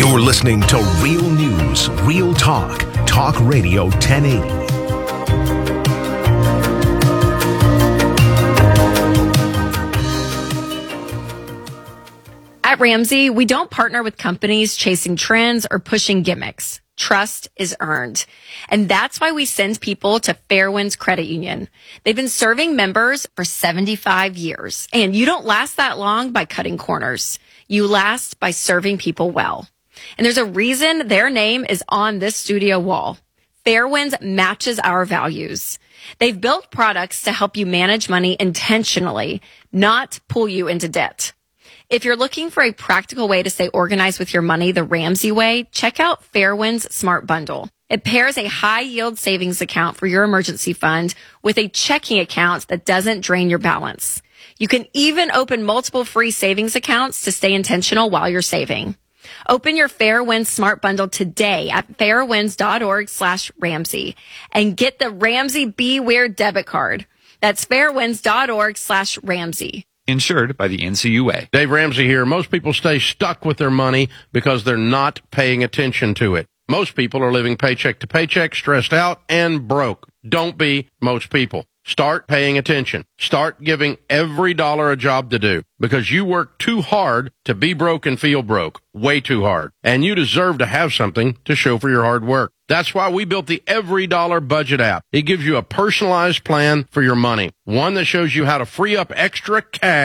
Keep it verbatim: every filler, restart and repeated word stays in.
You're listening to Real News, Real Talk, Talk Radio ten eighty. At Ramsey, we don't partner with companies chasing trends or pushing gimmicks. Trust is earned. And that's why we send people to Fairwinds Credit Union. They've been serving members for seventy-five years. And you don't last that long by cutting corners. You last by serving people well. And there's a reason their name is on this studio wall. Fairwinds matches our values. They've built products to help you manage money intentionally, not pull you into debt. If you're looking for a practical way to stay organized with your money the Ramsey way, check out Fairwinds Smart Bundle. It pairs a high-yield savings account for your emergency fund with a checking account that doesn't drain your balance. You can even open multiple free savings accounts to stay intentional while you're saving. Open your Fairwinds Smart Bundle today at fairwinds.org slash Ramsey and get the Ramsey Be Weird debit card. That's fairwinds.org slash Ramsey. Insured by the N C U A. Dave Ramsey here. Most people stay stuck with their money because they're not paying attention to it. Most people are living paycheck to paycheck, stressed out, and broke. Don't be most people. Start paying attention. Start giving every dollar a job to do, because you work too hard to be broke and feel broke. Way too hard. And you deserve to have something to show for your hard work. That's why we built the Every Dollar Budget app. It gives you a personalized plan for your money, one that shows you how to free up extra cash